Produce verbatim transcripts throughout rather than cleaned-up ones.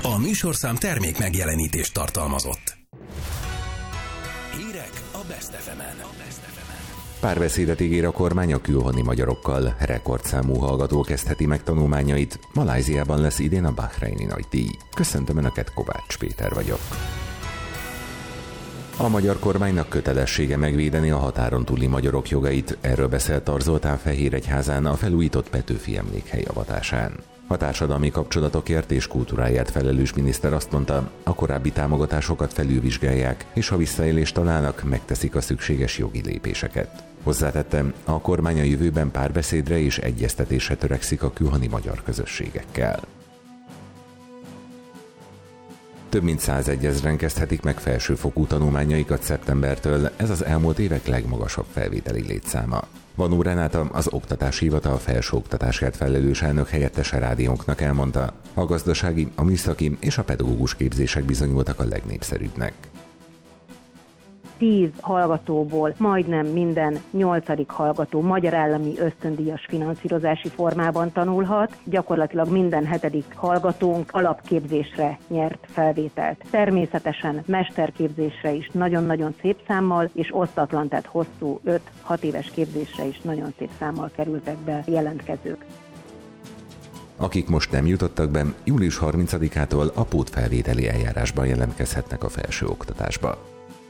A műsorszám termék megjelenítést tartalmazott. Hírek a Best ef emen. Párbeszédet ígér a kormány a külhoni magyarokkal. Rekordszámú hallgató kezdheti meg tanulmányait. Malajziában lesz idén a Bahreini nagydíj. Köszöntöm Önöket, Kovács Péter vagyok. A magyar kormánynak kötelessége megvédeni a határon túli magyarok jogait, erről beszélt Tar Zoltán Fehéregyházán a felújított Petőfi emlékhely avatásán. A társadalmi kapcsolatokért és kultúráját felelős miniszter azt mondta, a korábbi támogatásokat felülvizsgálják, és ha visszaélést találnak, megteszik a szükséges jogi lépéseket. Hozzátettem, a kormány a jövőben párbeszédre és egyeztetésre törekszik a külhoni magyar közösségekkel. Több mint százezren kezdhetik meg felsőfokú tanulmányaikat szeptembertől, ez az elmúlt évek legmagasabb felvételi létszáma. Vanó Renáta, az Oktatási Hivatal felsőoktatásért felelős elnök helyettese rádiónknak elmondta, a gazdasági, a műszaki és a pedagógus képzések bizonyultak a legnépszerűbbnek. Tíz hallgatóból majdnem minden nyolcadik hallgató magyar állami ösztöndíjas finanszírozási formában tanulhat, gyakorlatilag minden hetedik hallgatónk alapképzésre nyert felvételt. Természetesen mesterképzésre is nagyon-nagyon szép számmal, és osztatlan, tehát hosszú öt-hat éves képzésre is nagyon szép számmal kerültek be jelentkezők. Akik most nem jutottak be, július harmincadikától a pótfelvételi eljárásban jelentkezhetnek a felsőoktatásba.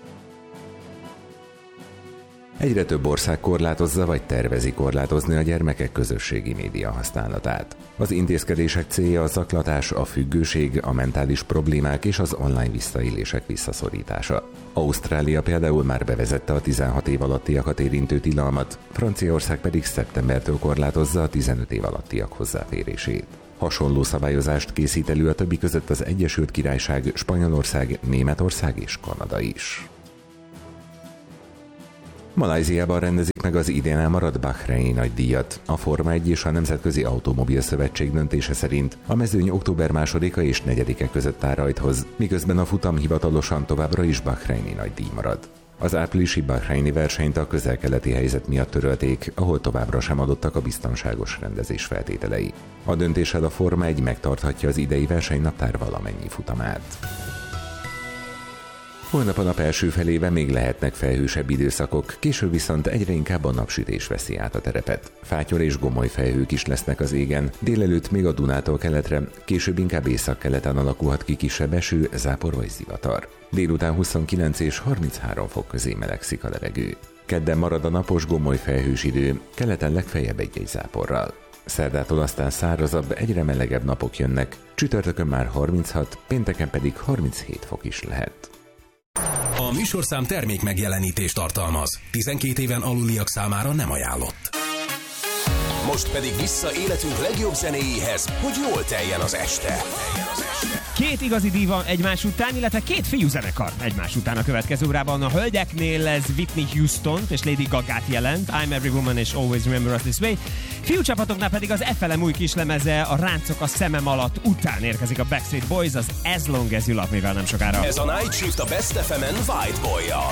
Egyre több ország korlátozza vagy tervezi korlátozni a gyermekek közösségi média használatát. Az intézkedések célja a zaklatás, a függőség, a mentális problémák és az online visszaélések visszaszorítása. Ausztrália például már bevezette a tizenhat év alattiakat érintő tilalmat, Franciaország pedig szeptembertől korlátozza a tizenöt év alattiak hozzáférését. Hasonló szabályozást készít elő a többi között az Egyesült Királyság, Spanyolország, Németország és Kanada is. Malajziában rendezik meg az idén elmaradt Bahreini nagydíjat. A Forma egy és a Nemzetközi Automobil Szövetség döntése szerint a mezőny október másodika és negyedike között áll rajthoz, miközben a futam hivatalosan továbbra is Bahreini nagydíj marad. Az áprilisi Bahreini versenyt a közel-keleti helyzet miatt törölték, ahol továbbra sem adottak a biztonságos rendezés feltételei. A döntéssel a Forma egy megtarthatja az idei versenynaptár valamennyi futamát. Holnap a nap első felében még lehetnek felhősebb időszakok, később viszont egyre inkább a napsütés veszi át a terepet. Fátyor és gomoly felhők is lesznek az égen, délelőtt még a Dunától keletre, később inkább északkeleten alakulhat ki kisebb eső, zápor vagy zivatar. Délután huszonkilenc és harminchárom fok közé melegszik a levegő. Kedden marad a napos gomoly felhős idő, keleten legfeljebb egy-egy záporral. Szerdától aztán szárazabb, egyre melegebb napok jönnek, csütörtökön már harminchat, pénteken pedig harminchét fok is lehet. A műsorszám termék megjelenítést tartalmaz. tizenkét éven aluliak számára nem ajánlott. Most pedig vissza életünk legjobb zenéjéhez, hogy jól teljen az este. Két igazi díva egymás után, illetve két fiúzenekar egymás után a következő órában. A hölgyeknél ez Whitney Houston és Lady Gaga-t jelent, I'm Every Woman és Always Remember Us This Way. Fiúcsapatoknál pedig az ef el em új kislemeze, a Ráncok a szemem alatt után érkezik a Backstreet Boys, az As Long As You Love Me-vel nem sokára. Ez a Night Shift a Best ef emen White Boy-jal.